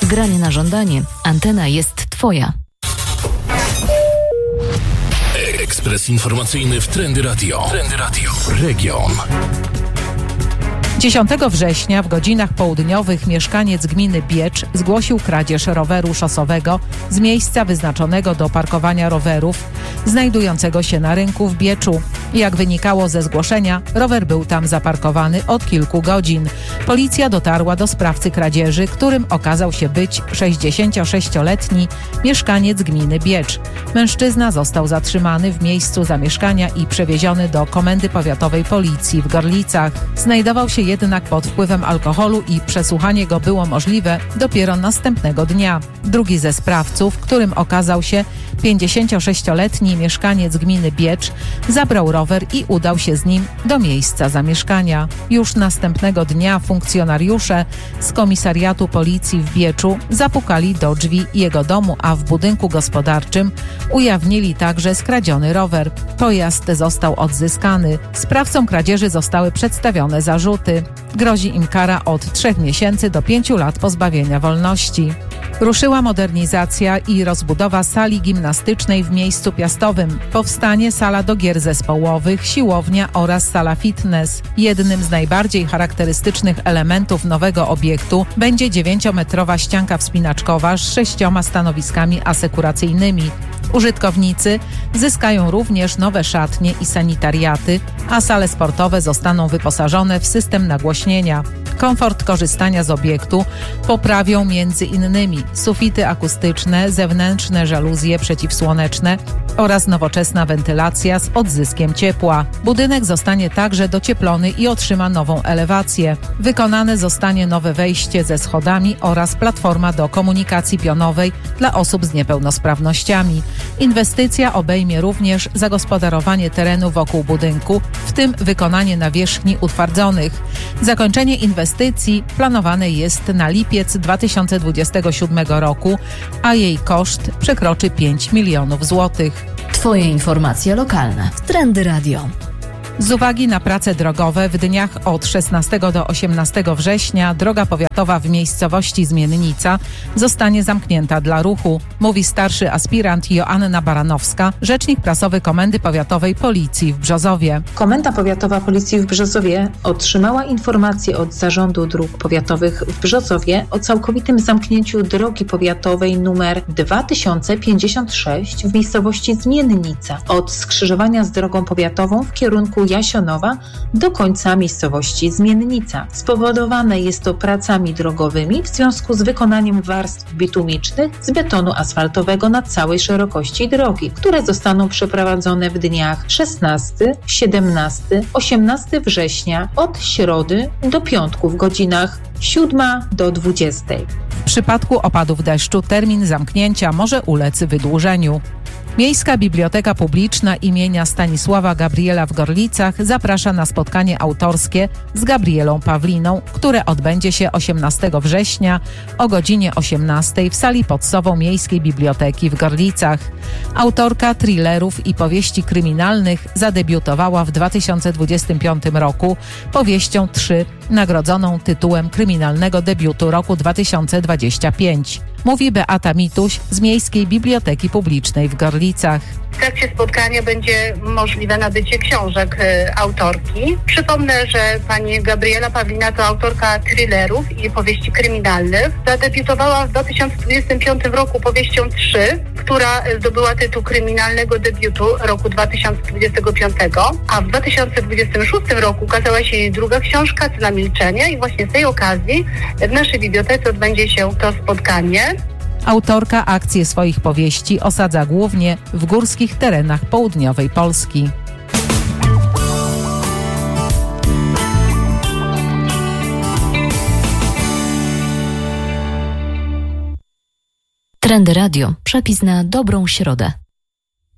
Granie na żądanie. Antena jest Twoja. Ekspres informacyjny w Trendy Radio. Trendy Radio. Region. 10 września w godzinach południowych mieszkaniec gminy Biecz zgłosił kradzież roweru szosowego z miejsca wyznaczonego do parkowania rowerów, znajdującego się na rynku w Bieczu. Jak wynikało ze zgłoszenia, rower był tam zaparkowany od kilku godzin. Policja dotarła do sprawcy kradzieży, którym okazał się być 66-letni mieszkaniec gminy Biecz. Mężczyzna został zatrzymany w miejscu zamieszkania i przewieziony do Komendy Powiatowej Policji w Gorlicach. Znajdował się jednak pod wpływem alkoholu i przesłuchanie go było możliwe dopiero następnego dnia. Drugi ze sprawców, którym okazał się 56-letni mieszkaniec gminy Biecz, zabrał rower i udał się z nim do miejsca zamieszkania. Już następnego dnia funkcjonariusze z komisariatu policji w Bieczu zapukali do drzwi jego domu, a w budynku gospodarczym ujawnili także skradziony rower. Pojazd został odzyskany. Sprawcom kradzieży zostały przedstawione zarzuty. Grozi im kara od 3 miesięcy do 5 lat pozbawienia wolności. Ruszyła modernizacja i rozbudowa sali gimnastycznej w Miejscu Piastowym. Powstanie sala do gier zespołowych, siłownia oraz sala fitness. Jednym z najbardziej charakterystycznych elementów nowego obiektu będzie 9-metrowa ścianka wspinaczkowa z 6 stanowiskami asekuracyjnymi. Użytkownicy zyskają również nowe szatnie i sanitariaty, a sale sportowe zostaną wyposażone w system nagłośnienia. Komfort korzystania z obiektu poprawią m.in. sufity akustyczne, zewnętrzne żaluzje przeciwsłoneczne oraz nowoczesna wentylacja z odzyskiem ciepła. Budynek zostanie także docieplony i otrzyma nową elewację. Wykonane zostanie nowe wejście ze schodami oraz platforma do komunikacji pionowej dla osób z niepełnosprawnościami. Inwestycja obejmie również zagospodarowanie terenu wokół budynku, w tym wykonanie nawierzchni utwardzonych. Zakończenie inwestycji planowane jest na lipiec 2027 roku, a jej koszt przekroczy 5 milionów złotych. Twoje informacje lokalne w Trendy Radio. Z uwagi na prace drogowe w dniach od 16 do 18 września droga powiatowa w miejscowości Zmiennica zostanie zamknięta dla ruchu, mówi starszy aspirant Joanna Baranowska, rzecznik prasowy Komendy Powiatowej Policji w Brzozowie. Komenda Powiatowa Policji w Brzozowie otrzymała informację od Zarządu Dróg Powiatowych w Brzozowie o całkowitym zamknięciu drogi powiatowej nr 2056 w miejscowości Zmiennica od skrzyżowania z drogą powiatową w kierunku Jasionowa do końca miejscowości Zmiennica. Spowodowane jest to pracami drogowymi w związku z wykonaniem warstw bitumicznych z betonu asfaltowego na całej szerokości drogi, które zostaną przeprowadzone w dniach 16, 17, 18 września od środy do piątku w godzinach 7 do 20. W przypadku opadów deszczu termin zamknięcia może ulec wydłużeniu. Miejska Biblioteka Publiczna imienia Stanisława Gabriela w Gorlicach zaprasza na spotkanie autorskie z Gabrielą Pawliną, które odbędzie się 18 września o godzinie 18 w sali Podsową Miejskiej Biblioteki w Gorlicach. Autorka thrillerów i powieści kryminalnych zadebiutowała w 2025 roku powieścią 3, nagrodzoną tytułem kryminalnego debiutu roku 2025. Mówi Beata Mituś z Miejskiej Biblioteki Publicznej w Gorlicach. W trakcie spotkania będzie możliwe nabycie książek autorki. Przypomnę, że pani Gabriela Pawlina to autorka thrillerów i powieści kryminalnych. Zadebiutowała w 2025 roku powieścią 3, która zdobyła tytuł kryminalnego debiutu roku 2025, a w 2026 roku ukazała się jej druga książka Cena milczenia i właśnie z tej okazji w naszej bibliotece odbędzie się to spotkanie. Autorka akcje swoich powieści osadza głównie w górskich terenach południowej Polski. Trendy Radio. Przepis na dobrą środę.